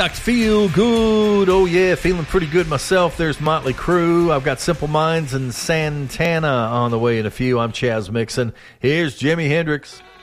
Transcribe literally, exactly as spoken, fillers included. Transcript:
Doctor Feel Good. Oh, yeah, feeling pretty good myself. There's Motley Crue. I've got Simple Minds and Santana on the way in a few. I'm Chaz Mixon. Here's Jimi Hendrix.